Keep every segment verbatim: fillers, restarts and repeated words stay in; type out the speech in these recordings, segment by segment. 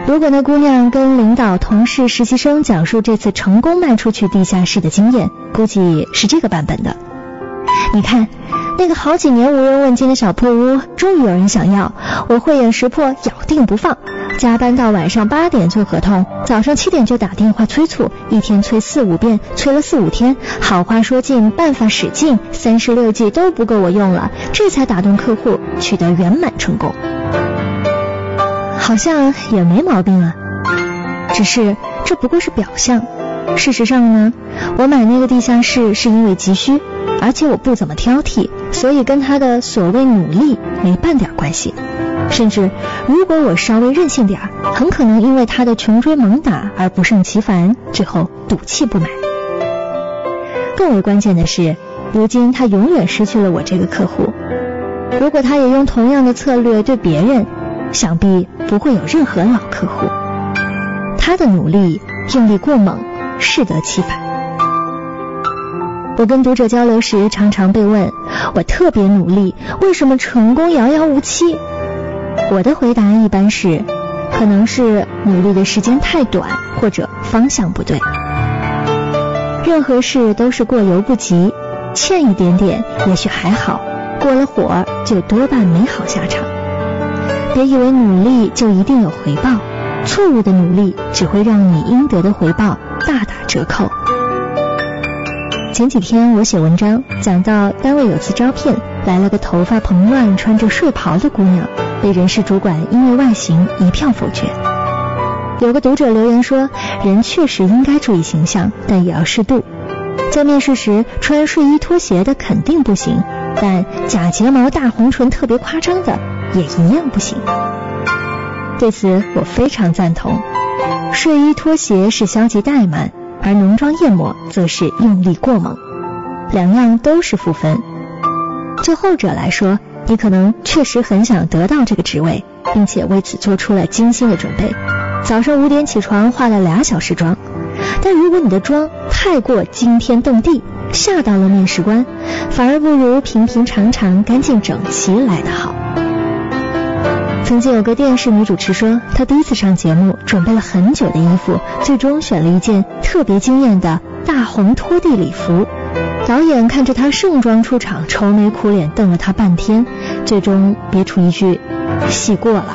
如果那姑娘跟领导、同事、实习生讲述这次成功卖出去地下室的经验，估计是这个版本的。你看，那个好几年无人问津的小破屋，终于有人想要，我慧眼识破，咬定不放，加班到晚上八点做合同，早上七点就打电话催促，一天催四五遍，催了四五天，好话说尽，办法使尽，三十六计都不够我用了，这才打动客户，取得圆满成功。好像也没毛病啊，只是这不过是表象。事实上呢，我买那个地下室是因为急需，而且我不怎么挑剔，所以跟他的所谓努力没半点关系。甚至如果我稍微任性点，很可能因为他的穷追猛打而不胜其烦，最后赌气不买。更为关键的是，如今他永远失去了我这个客户。如果他也用同样的策略对别人，想必不会有任何老客户。他的努力用力过猛，适得其反。我跟读者交流时常常被问，我特别努力，为什么成功遥遥无期？我的回答一般是，可能是努力的时间太短，或者方向不对。任何事都是过犹不及，欠一点点也许还好，过了火就多半没好下场。别以为努力就一定有回报，错误的努力只会让你应得的回报大打折扣。前几天我写文章讲到，单位有次招聘，来了个头发蓬乱穿着睡袍的姑娘，被人事主管因为外形一票否决。有个读者留言说，人确实应该注意形象，但也要适度。在面试时穿睡衣拖鞋的肯定不行，但假睫毛大红唇特别夸张的也一样不行。对此我非常赞同，睡衣拖鞋是消极怠慢，而浓妆艳抹则是用力过猛，两样都是负分。就后者来说，你可能确实很想得到这个职位，并且为此做出了精心的准备，早上五点起床化了俩小时妆。但如果你的妆太过惊天动地，吓到了面试官，反而不如平平常常干净整齐来得好。曾经有个电视女主持说，她第一次上节目准备了很久的衣服，最终选了一件特别惊艳的大红拖地礼服。导演看着她盛装出场，愁眉苦脸瞪了她半天，最终憋出一句戏过了。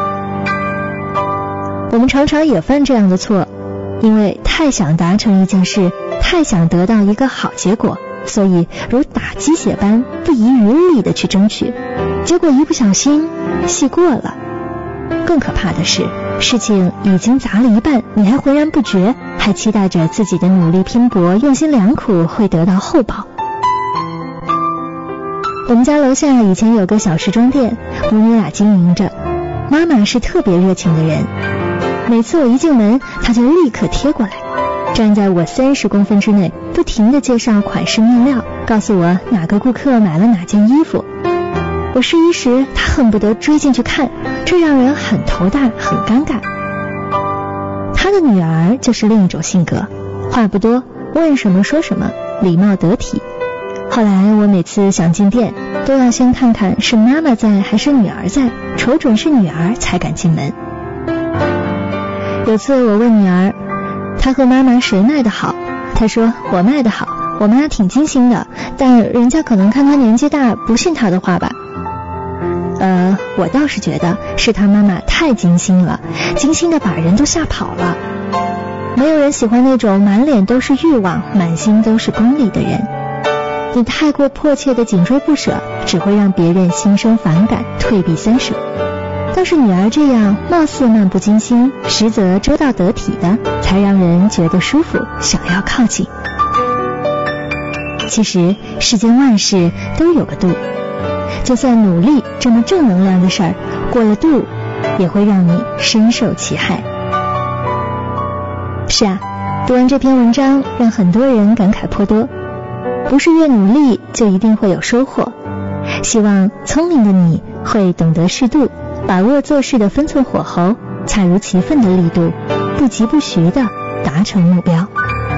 我们常常也犯这样的错，因为太想达成一件事，太想得到一个好结果，所以如打鸡血般不遗余力地去争取，结果一不小心戏过了。更可怕的是，事情已经砸了一半，你还浑然不觉，还期待着自己的努力拼搏、用心良苦会得到厚报。我们家楼下以前有个小时装店，母女俩经营着，妈妈是特别热情的人，每次我一进门，她就立刻贴过来，站在我三十公分之内，不停地介绍款式面料，告诉我哪个顾客买了哪件衣服。我试衣时，她恨不得追进去看，这让人很头大，很尴尬。她的女儿就是另一种性格，话不多，问什么说什么，礼貌得体。后来我每次想进店，都要先看看是妈妈在还是女儿在，瞅准是女儿才敢进门。有次我问女儿，她和妈妈谁卖的好？她说我卖的好，我妈挺精心的，但人家可能看她年纪大，不信她的话吧。呃，我倒是觉得是她妈妈太精心了，精心的把人都吓跑了。没有人喜欢那种满脸都是欲望，满心都是功利的人。你太过迫切的紧追不舍，只会让别人心生反感，退避三舍。倒是女儿这样貌似漫不经心，实则周到得体的，才让人觉得舒服，想要靠近。其实世间万事都有个度，就算努力这么正能量的事儿，过了度也会让你深受其害。是啊，读完这篇文章，让很多人感慨颇多。不是越努力就一定会有收获，希望聪明的你会懂得适度，把握做事的分寸火候，恰如其分的力度，不疾不徐的达成目标。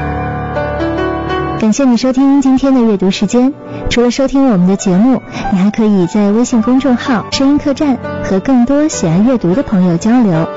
感谢你收听今天的阅读时间，除了收听我们的节目，你还可以在微信公众号声音客栈和更多喜爱阅读的朋友交流。